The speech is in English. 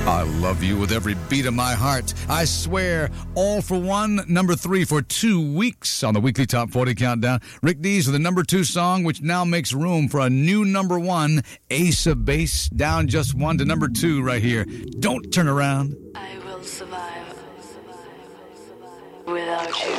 I love you with every beat of my heart. I swear, All for One, number 3 for 2 weeks on the weekly Top 40 Countdown. Rick Dees with the number 2 song, which now makes room for a new number 1, Ace of Base, down just 1 to number 2 right here. Don't turn around. I will survive without you.